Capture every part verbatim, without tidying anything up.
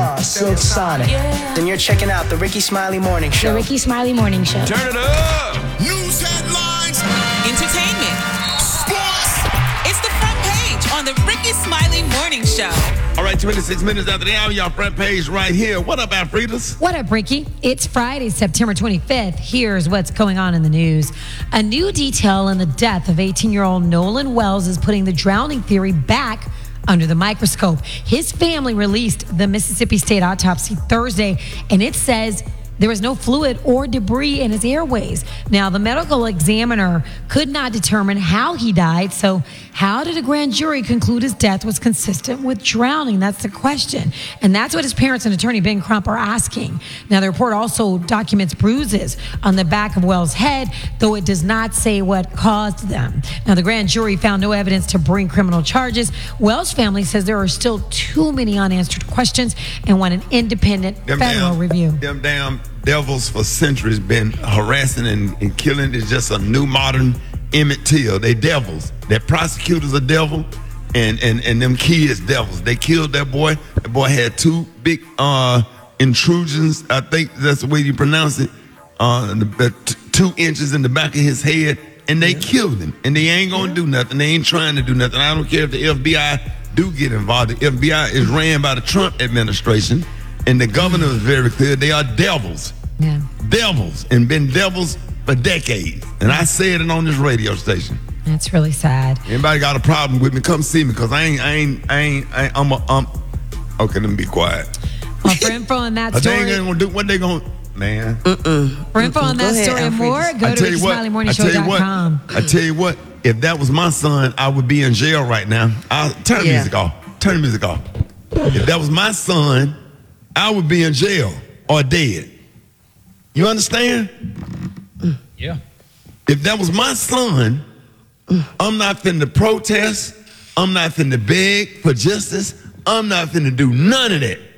Star, Silk Sonic. Yeah. Then you're checking out the Ricky Smiley Morning Show. The Ricky Smiley Morning Show. Turn it up! News headlines. Entertainment. Sports. It's the front page on the Ricky Smiley Morning Show. All right, twenty-six minutes after the hour, y'all front page right here. What up, Alfredas? What up, Ricky? It's Friday, September twenty-fifth. Here's what's going on in the news. A new detail in the death of eighteen-year-old Nolan Wells is putting the drowning theory back under the microscope. His family released the Mississippi State autopsy Thursday, and it says there was no fluid or debris in his airways. Now, the medical examiner could not determine how he died, so how did a grand jury conclude his death was consistent with drowning? That's the question. And that's what his parents and attorney Ben Crump are asking. Now, the report also documents bruises on the back of Wells' head, though it does not say what caused them. Now, the grand jury found no evidence to bring criminal charges. Wells' family says there are still too many unanswered questions and want an independent Them federal damn, review. Them damn devils for centuries been harassing and, and killing. It's just a new modern Emmett Till. They devils. Their prosecutors are devil, and, and, and them kids devils. They killed that boy. That boy had two big uh, intrusions. I think that's the way you pronounce it. Uh, the, the t- two inches in the back of his head, and they yeah. killed him. And they ain't gonna yeah. do nothing. They ain't trying to do nothing. I don't care if the F B I do get involved. The F B I is ran by the Trump administration, and the governor is very clear. They are devils. Yeah. Devils, and been devils for decades. And I said it on this radio station. That's really sad. Anybody got a problem with me, come see me, because I ain't, I ain't, I ain't, I ain't, I'm a, um, okay, let me be quiet. Well, for info on that But story. they ain't gonna do what they gonna, man. Mm-mm. For info on that Go story ahead, and more, Alfredas. go I to tell ricky you what, smiley morning I show tell you dot what, com. I tell you what, if that was my son, I would be in jail right now. I'll turn the Yeah. music off. Turn the music off. If that was my son, I would be in jail or dead. You understand? Yeah. If that was my son, I'm not finna protest. I'm not finna beg for justice. I'm not finna do none of that.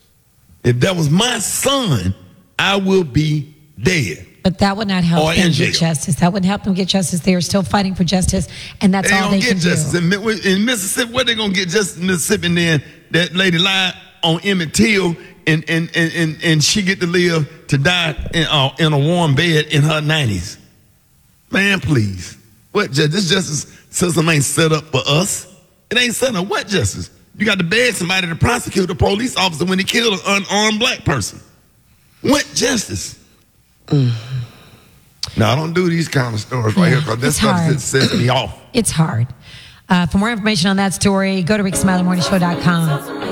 If that was my son, I will be dead. But that would not help Or them in get jail. justice. That wouldn't help them get justice. They are still fighting for justice, and that's They all don't they get can justice. do. In, Mi- in Mississippi, where they gonna get justice in Mississippi? And then that lady lied on Emmett Till, and and, and, and, and she get to live to die in, uh, in a warm bed in her nineties. Man, please. What ju- this justice system ain't set up for us. It ain't set up. What justice? You got to beg somebody to prosecute a police officer when he killed an unarmed black person. What justice? Mm-hmm. No, I don't do these kind of stories right Yeah, here, because this it's stuff hard. just sets me off. It's hard. Uh, for more information on that story, go to ricky smiley morning show dot com.